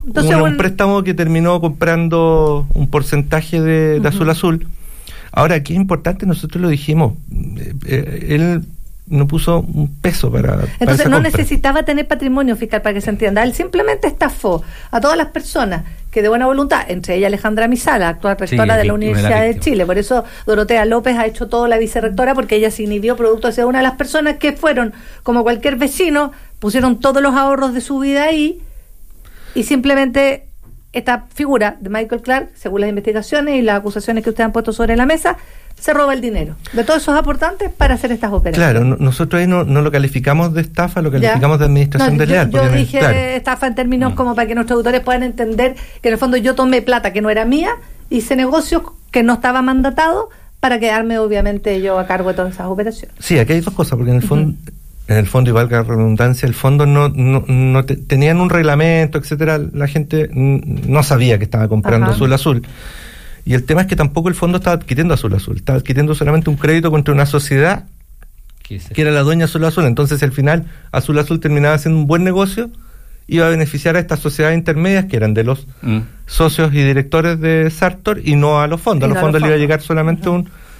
Entonces, un préstamo que terminó comprando un porcentaje de Azul Azul. Ahora, aquí es importante, nosotros lo dijimos, él no puso un peso para entonces esa no compra. necesitaba tener patrimonio fiscal, para que se entienda. Él simplemente estafó a todas las personas que de buena voluntad, entre ellas Alejandra Misala, actual rectora de la Universidad de Chile. Por eso Dorotea López ha hecho todo la vicerrectora, porque ella se inhibió producto de ser una de las personas que fueron, como cualquier vecino, pusieron todos los ahorros de su vida ahí, y simplemente esta figura de Michael Clark, según las investigaciones y las acusaciones que ustedes han puesto sobre la mesa, se roba el dinero de todos esos aportantes para hacer estas operaciones. Claro, nosotros ahí no lo calificamos de estafa, lo calificamos de administración desleal. Yo dije estafa en términos como para que nuestros auditores puedan entender que en el fondo yo tomé plata que no era mía, hice negocios que no estaba mandatado para quedarme obviamente yo a cargo de todas esas operaciones. Sí, aquí hay dos cosas, porque en el fondo, y valga la redundancia, el fondo no tenían un reglamento, etcétera. La gente no sabía que estaba comprando Azul Azul. Y el tema es que tampoco el fondo estaba adquiriendo Azul Azul, estaba adquiriendo solamente un crédito contra una sociedad que era la dueña de Azul Azul. Entonces, al final, Azul Azul terminaba haciendo un buen negocio, iba a beneficiar a estas sociedades intermedias que eran de los socios y directores de Sartor, y no a los fondos. A los fondos le iba a llegar solamente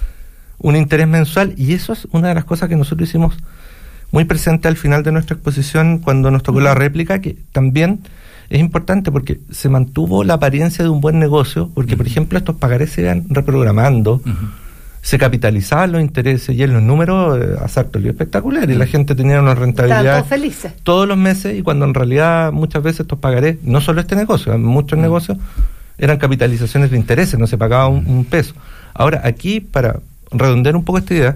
un interés mensual, y eso es una de las cosas que nosotros hicimos muy presente al final de nuestra exposición cuando nos tocó la réplica, que también es importante porque se mantuvo la apariencia de un buen negocio, porque por ejemplo estos pagarés se iban reprogramando, se capitalizaban los intereses, y en los números a Sartor dio espectacular, y la gente tenía una rentabilidad todos los meses, y cuando en realidad muchas veces estos pagarés, no solo este negocio, muchos negocios eran capitalizaciones de intereses, no se pagaba un peso. Ahora aquí, para redondear un poco esta idea,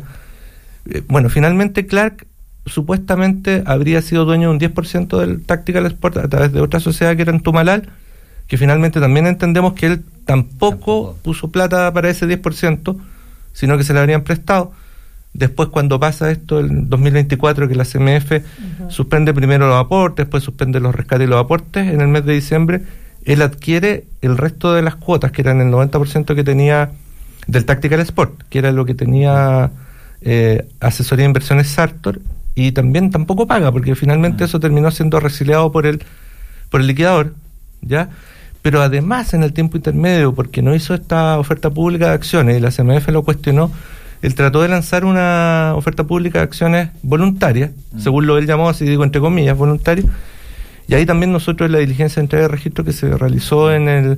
finalmente Clark supuestamente habría sido dueño de un 10% del Tactical Sport a través de otra sociedad que era en Tumalal, que finalmente también entendemos que él tampoco puso plata para ese 10%, sino que se le habrían prestado. Después, cuando pasa esto, el 2024, que la CMF suspende primero los aportes, después suspende los rescates y los aportes, en el mes de diciembre, él adquiere el resto de las cuotas, que eran el 90% que tenía del Tactical Sport, que era lo que tenía asesoría de inversiones Sartor, y tampoco paga, porque finalmente eso terminó siendo resiliado por el liquidador, ¿ya? Pero además, en el tiempo intermedio, porque no hizo esta oferta pública de acciones y la CMF lo cuestionó, él trató de lanzar una oferta pública de acciones voluntaria, según lo él llamó, así digo entre comillas, voluntario, y ahí también nosotros en la diligencia de entrega de registro que se realizó en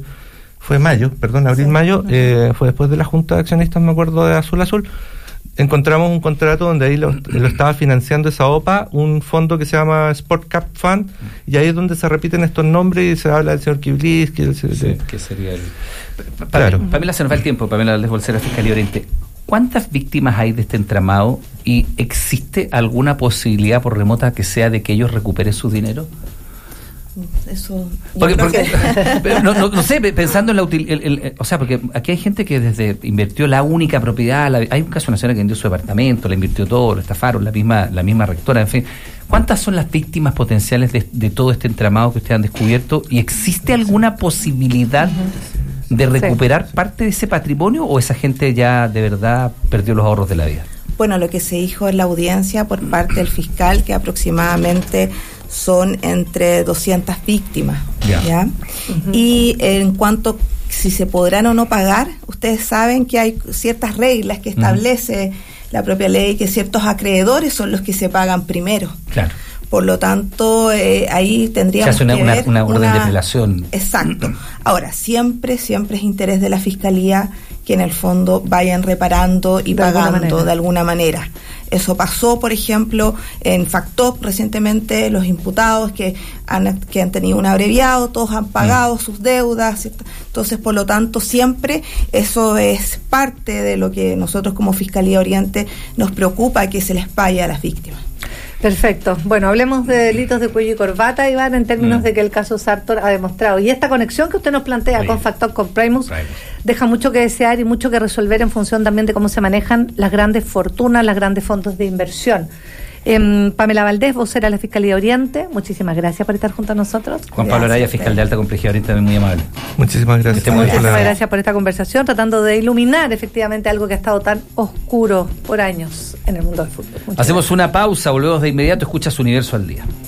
abril-mayo, fue después de la Junta de Accionistas, me acuerdo, de Azul Azul, encontramos un contrato donde ahí lo estaba financiando esa OPA, un fondo que se llama Sport Cap Fund, y ahí es donde se repiten estos nombres y se habla del señor Kiblis, que sería el... Pamela, se nos va el tiempo. Pamela Lesbolsera, Fiscalía Oriente. ¿Cuántas víctimas hay de este entramado y existe alguna posibilidad, por remota que sea, de que ellos recuperen sus dineros? Eso no sé, pensando en la o sea, porque aquí hay gente que desde invirtió la única propiedad, hay un caso, una señora que vendió su departamento, la invirtió todo, lo estafaron, la misma rectora, en fin. ¿Cuántas son las víctimas potenciales de todo este entramado que ustedes han descubierto? ¿Y existe alguna posibilidad de recuperar parte de ese patrimonio, o esa gente ya de verdad perdió los ahorros de la vida? Bueno, lo que se dijo en la audiencia por parte del fiscal, que aproximadamente son entre 200 víctimas, ¿ya? Y en cuanto si se podrán o no pagar, ustedes saben que hay ciertas reglas que establece la propia ley, que ciertos acreedores son los que se pagan primero. Claro. Por lo tanto, ahí tendríamos que ver una orden de apelación. Exacto. Ahora, siempre es interés de la Fiscalía que en el fondo vayan reparando y pagando de alguna manera. Eso pasó, por ejemplo, en Factop recientemente, los imputados que han tenido un abreviado, todos han pagado sus deudas, ¿cierto? Entonces, por lo tanto, siempre eso es parte de lo que nosotros como Fiscalía Oriente nos preocupa, que se les pague a las víctimas. Perfecto. Bueno, hablemos de delitos de cuello y corbata, Iván, en términos de que el caso Sartor ha demostrado. Y esta conexión que usted nos plantea con Factop, con Primus, deja mucho que desear y mucho que resolver en función también de cómo se manejan las grandes fortunas, las grandes fondos de inversión. Pamela Valdés, vocera de la Fiscalía Oriente, muchísimas gracias por estar junto a nosotros. Juan Pablo Araya, fiscal de alta complejidad Oriente, también muy amable. Muchísimas gracias. Muchísimas gracias por esta conversación, tratando de iluminar efectivamente algo que ha estado tan oscuro por años en el mundo del fútbol. Hacemos una pausa, volvemos de inmediato. Escuchas Universo al Día.